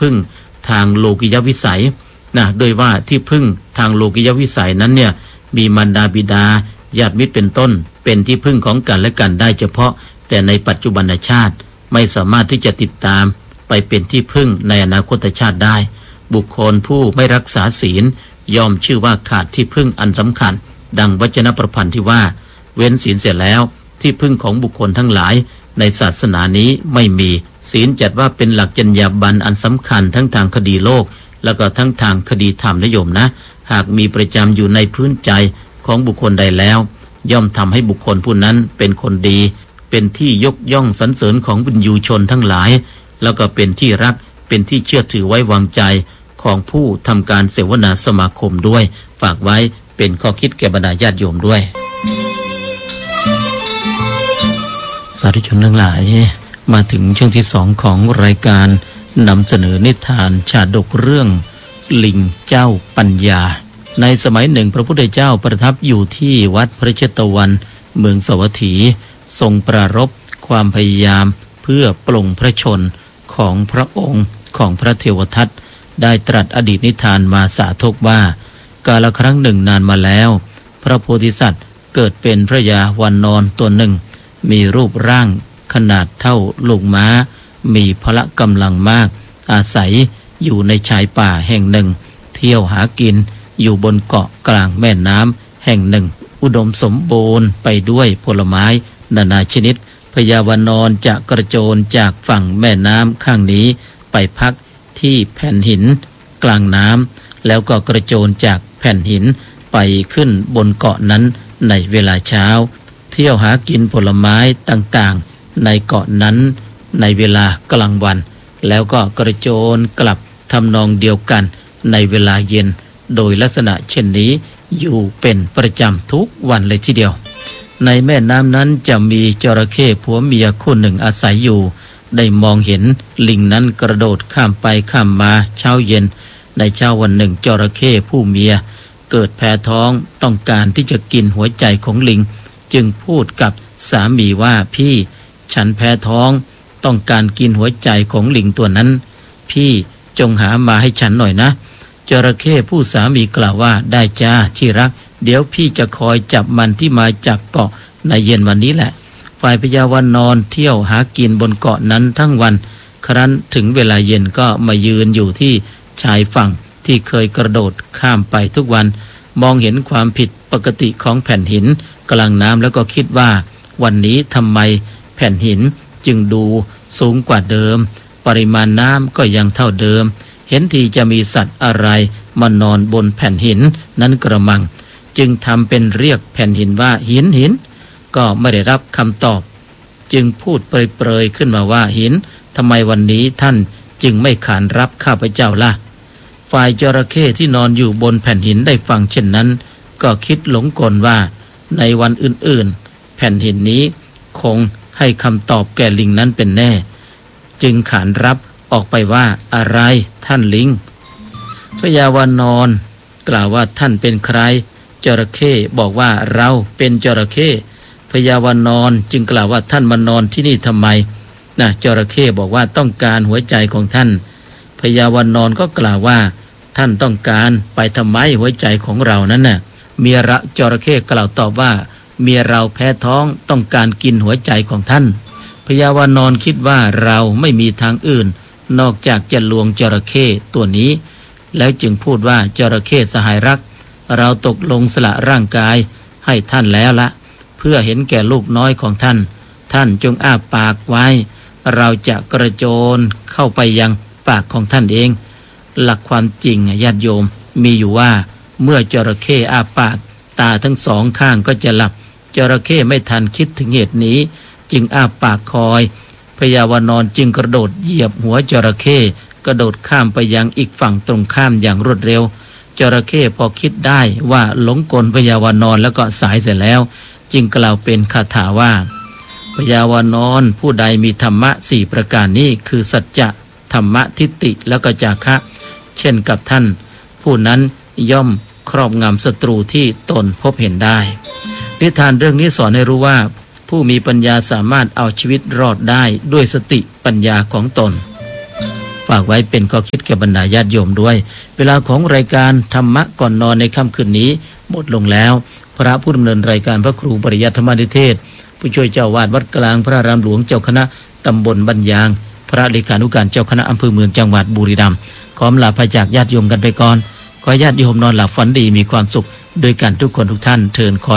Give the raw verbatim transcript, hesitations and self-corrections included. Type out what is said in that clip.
พึ่งทางโลกิยวิสัยนะโดยว่าที่พึ่งทางโลกิยวิสัยนั้นเนี่ยมีมารดาบิดาญาติมิตรเป็นต้นเป็นที่พึ่งของกันและกันได้เฉพาะแต่ในปัจจุบันชาติไม่สามารถที่จะติดตามไปเป็นที่พึ่งในอนาคตชาติได้บุคคลผู้ไม่รักษาศีลย่อมชื่อว่าขาดที่พึ่งอันสำคัญดังวจนประพันธ์ที่ว่าเว้นศีลเสร็จแล้วที่พึ่งของบุคคลทั้งหลายในศาสนานี้ไม่มีศีลจัดว่าเป็นหลักจรรยาบรรณอันสำคัญทั้งทางคดีโลกแล้วก็ทั้งทางคดีธรรมนิยมนะหากมีประจำอยู่ในพื้นใจของบุคคลใดแล้วย่อมทำให้บุคคลผู้นั้นเป็นคนดีเป็นที่ยกย่องสรรเสริญของวิญญูชนทั้งหลายแล้วก็เป็นที่รักเป็นที่เชื่อถือไว้วางใจของผู้ทำการเสวนาสมาคมด้วยฝากไว้เป็นข้อคิดแก่บรรดาญาติโยมด้วยสาธุชนทั้งหลายมาถึงช่วงที่สองของรายการนำเสนอนิทานชาดกเรื่องลิงเจ้าปัญญาในสมัยหนึ่งพระพุทธเจ้าประทับอยู่ที่วัดพระเชตวันเมืองสวัสถีทรงปรารภความพยายามเพื่อปลงพระชนของพระองค์ของพระเทวทัตได้ตรัสอดีตนิทานมาสาธกว่ากาลครั้งหนึ่งนานมาแล้วพระโพธิสัตว์เกิดเป็นพระยาวานอนตัวหนึ่งมีรูปร่างขนาดเท่าลูกม้ามีพละกำลังมากอาศัยอยู่ในชายป่าแห่งหนึ่งเที่ยวหากินอยู่บนเกาะกลางแม่น้ำแห่งหนึ่งอุดมสมบูรณ์ไปด้วยผลไม้นานาชนิดพญาวานอนจะกระโจนจากฝั่งแม่น้ำข้างนี้ไปพักที่แผ่นหินกลางน้ำแล้วก็กระโจนจากแผ่นหินไปขึ้นบนเกาะนั้นในเวลาเช้าเที่ยวหากินผลไม้ต่างๆในเกาะนั้นในเวลากลางวันแล้วก็กระโจนกลับทำนองเดียวกันในเวลาเย็นโดยลักษณะเช่นนี้อยู่เป็นประจำทุกวันเลยทีเดียวในแม่น้ำนั้นจะมีจระเข้ผัวเมียคู่หนึ่งอาศัยอยู่ได้มองเห็นลิงนั้นกระโดดข้ามไปข้ามมาเช้าเย็นในเช้าวันหนึ่งจระเข้ผู้เมียเกิดแพ้ท้องต้องการที่จะกินหัวใจของลิงจึงพูดกับสามีว่าพี่ฉันแพ้ท้องต้องการกินหัวใจของลิงตัวนั้นพี่จงหามาให้ฉันหน่อยนะจระเข้ผู้สามีกล่าวว่าได้จ้าที่รักเดี๋ยวพี่จะคอยจับมันที่มาจากเกาะในเย็นวันนี้แหละฝ่ายพญาวานอนเที่ยวหากินบนเกาะนั้นทั้งวันครั้นถึงเวลาเย็นก็มายืนอยู่ที่ชายฝั่งที่เคยกระโดดข้ามไปทุกวันมองเห็นความผิดปกติของแผ่นหินกลางน้ำแล้วก็คิดว่าวันนี้ทำไมแผ่นหินจึงดูสูงกว่าเดิมปริมาณน้ำก็ยังเท่าเดิมเห็นทีจะมีสัตว์อะไรมานอนบนแผ่นหินนั้นกระมังจึงทำเป็นเรียกแผ่นหินว่าหินหินก็ไม่ได้รับคำตอบจึงพูดเปรยๆขึ้นมาว่าหินทำไมวันนี้ท่านจึงไม่ขานรับข้าพเจ้าล่ะฝ่ายจระเข้ที่นอนอยู่บนแผ่นหินได้ฟังเช่นนั้นก็คิดหลงกลว่าในวันอื่นๆแผ่นหินนี้คงให้คำตอบแก่ลิงนั้นเป็นแน่จึงขานรับออกไปว่าอะไรท่านลิงพญาวานอนกล่าวว่าท่านเป็นใครจระเข้บอกว่าเราเป็นจระเข้พญาวานอนจึงกล่าวว่าท่านมานอนที่นี่ทำไมนะจระเข้บอกว่าต้องการหัวใจของท่านพญาวานอนก็กล่าวว่าท่านต้องการไปทำไมหัวใจของเรานั้นน่ะเมียระจระเข้กล่าวตอบว่าเมียเราแพ้ท้องต้องการกินหัวใจของท่านพญาวานอนคิดว่าเราไม่มีทางอื่นนอกจากจะลวงจระเข้ตัวนี้แล้วจึงพูดว่าจระเข้สหายรักเราตกลงสละร่างกายให้ท่านแล้วละเพื่อเห็นแก่ลูกน้อยของท่านท่านจงอ้าปากไว้เราจะกระโจนเข้าไปยังปากของท่านเองหลักความจริงญาติโยมมีอยู่ว่าเมื่อจระเข้อ้าปากตาทั้งสองข้างก็จะหลับจระเข้ไม่ทันคิดถึงเหตุนี้จึงอ้าปากคอยพญาวานอนจึงกระโดดเหยียบหัวจระเข้กระโดดข้ามไปยังอีกฝั่งตรงข้ามอย่างรวดเร็วจระเข้พอคิดได้ว่าหลงกลพญาวานอนแล้วก็สายเสร็จแล้วจึงกล่าวเป็นคาถาว่าพญาวานอนผู้ใดมีธรรมะสี่ประการนี้คือสัจจะธรรมะทิฏฐิแล้วก็จาคะเช่นกับท่านผู้นั้นย่อมครอบงำศัตรูที่ตนพบเห็นได้นิทานเรื่องนี้สอนให้รู้ว่าผู้มีปัญญาสามารถเอาชีวิตรอดได้ด้วยสติปัญญาของตนฝากไว้เป็นข้อคิดแก่บรรดาญาติโยมด้วยเวลาของรายการธรรมะก่อนนอนในค่ำคืนนี้หมดลงแล้วพระผู้ดำเนินรายการพระครูปริยัติธรรมนิเทศผู้ช่วยเจ้าวาดวัดกลางพระอารามหลวงเจ้าคณะตำบลบัญญางพระเลขานุการเจ้าคณะอำเภอเมืองจังหวัดบุรีรัมย์ขอลาพระจากญาติโยมกันไปก่อนขอญาติโยมนอนหลับฝันดีมีความสุขโดยกันทุกคนทุกท่านเทินขอ